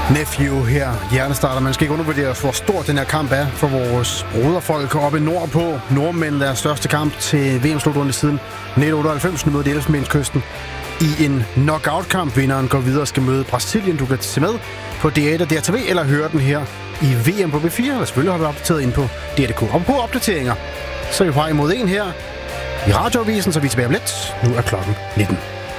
Nephew her, hjernestarter. Man skal ikke undervurdere, hvor stor den her kamp er for vores broderfolk oppe nordpå. Nordmænd deres største kamp til VM-slutrunde siden 1998, nu møder de Elfenbenskysten i en knockout-kamp. Vinderen går videre og skal møde Brasilien. Du kan se med på DR1 og DRTV, eller høre den her i VM på B4, eller selvfølgelig har vi opdateret ind på DR.dk. Og på opdateringer, så er vi på vej imod en her i radioavisen, så vi er tilbage om lidt. Nu er klokken 19.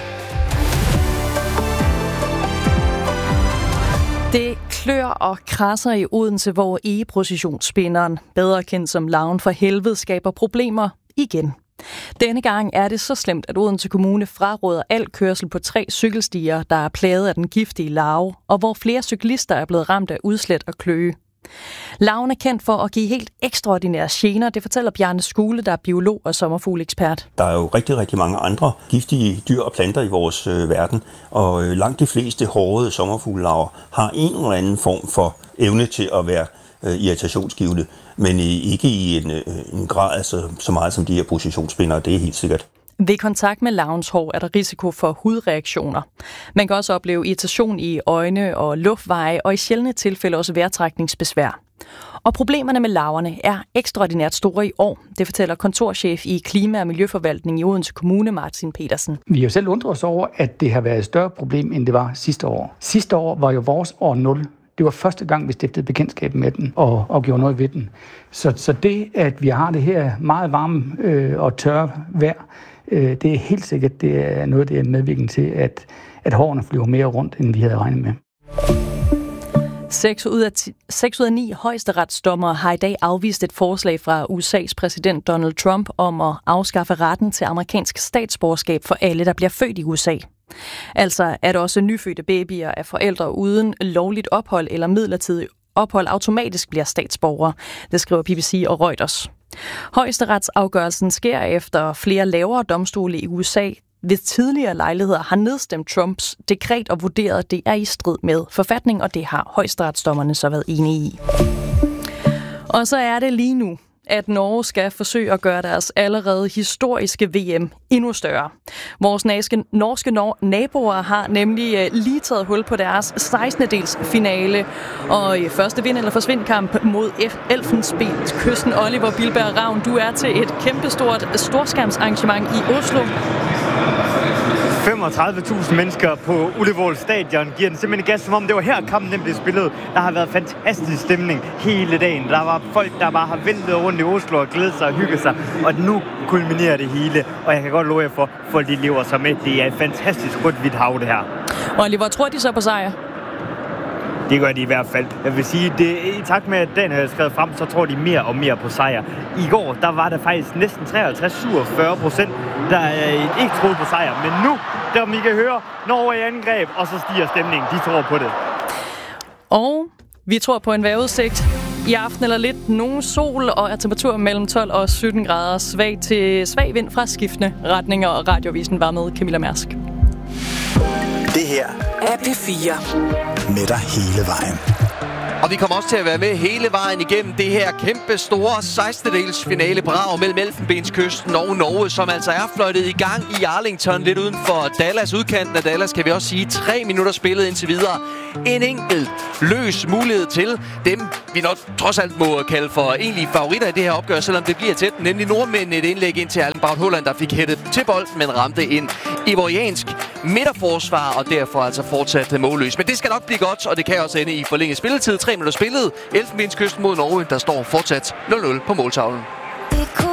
Det klør og krasser i Odense, hvor egeprocessionsspinderen, bedre kendt som Larven for Helvede, skaber problemer igen. Denne gang er det så slemt, at Odense Kommune fraråder al kørsel på 3 cykelstier, der er plaget af den giftige larve, og hvor flere cyklister er blevet ramt af udslæt og kløe. Larven er kendt for at give helt ekstraordinære gener, det fortæller Bjarne Skule, der er biolog og sommerfuglekspert. Der er jo rigtig mange andre giftige dyr og planter i vores verden, og langt de fleste hårde sommerfuglelarver har en eller anden form for evne til at være irritationsgivende, men ikke i en grad altså, så meget som de her processionsspindere, det er helt sikkert. Ved kontakt med larvens hår er der risiko for hudreaktioner. Man kan også opleve irritation i øjne og luftveje, og i sjældne tilfælde også vejrtrækningsbesvær. Og problemerne med larverne er ekstraordinært store i år. Det fortæller kontorchef i Klima- og Miljøforvaltning i Odense Kommune, Martin Petersen. Vi har jo selv undret os over, at det har været et større problem, end det var sidste år. Sidste år var jo vores år 0. Det var første gang, vi stiftede bekendtskab med den og gjorde noget ved den. Så det, at vi har det her meget varme og tørre vejr, det er helt sikkert, det er noget, det er medvirkende til, at hårene flyver mere rundt, end vi havde regnet med. 6 ud af 9 højesteretsdommere har i dag afvist et forslag fra USA's præsident Donald Trump om at afskaffe retten til amerikansk statsborgerskab for alle, der bliver født i USA. Altså at også nyfødte babyer af forældre uden lovligt ophold eller midlertidigt ophold automatisk bliver statsborgere. Det skriver BBC og Reuters. Højesteretsafgørelsen sker efter flere lavere domstole i USA ved tidligere lejligheder har nedstemt Trumps dekret og vurderet, at det er i strid med forfatning, og det har højesteretsdommerne så været enige i. Og så er det lige nu, at Norge skal forsøge at gøre deres allerede historiske VM endnu større. Vores norske naboer har nemlig lige taget hul på deres 16. finale, og i første vind- eller forsvindkamp mod Elfenbenskysten. Oliver Bilberg Ravn, du er til et kæmpestort storskærmsarrangement i Oslo. 35.000 mennesker på Ullevål Stadion giver den simpelthen gas, som om det var her kampen blev spillet. Der har været fantastisk stemning hele dagen. Der var folk, der bare har væltet rundt i Oslo og glædet sig og hygget sig. Og nu kulminerer det hele, og jeg kan godt love jer for, folk de lever sig med. Det er et fantastisk rødt-hvidt hav, det her. Oliver, tror de så på sejr? Det gør de i hvert fald. Jeg vil sige, det i takt med, at den er skrevet frem, så tror de mere og mere på sejr. I går, der var der faktisk næsten 53-47%, der ikke troede på sejr. Men nu, der I kan høre, Norge i angreb, og så stiger stemningen. De tror på det. Og vi tror på en vejrudsigt. I aften eller lidt nogen sol og temperatur mellem 12 og 17 grader. Svag til svag vind fra skiftende retninger, og radioavisen var med Camilla Mærsk. Det her er P4. Med dig hele vejen. Og vi kommer også til at være med hele vejen igennem det her kæmpe store 16. finale brag mellem Elfenbenskysten og Norge, som altså er fløjtet i gang i Arlington, lidt uden for Dallas. Udkanten af Dallas kan vi også sige 3 minutter spillet indtil videre. En enkelt løs mulighed til dem, vi nok trods alt må kalde for egentlige favoritter i det her opgør, selvom det bliver tæt. Nemlig nordmændene, et indlæg ind til Erling Braut Haaland, der fik hættet til bolden, men ramte en ivoriansk midterforsvar, og derfor altså fortsat målløs. Men det skal nok blive godt, og det kan også ende i forlænget spilletid. 3 minutter spillet. Elfenbenskysten mod Norge, der står fortsat 0-0 på måltavlen.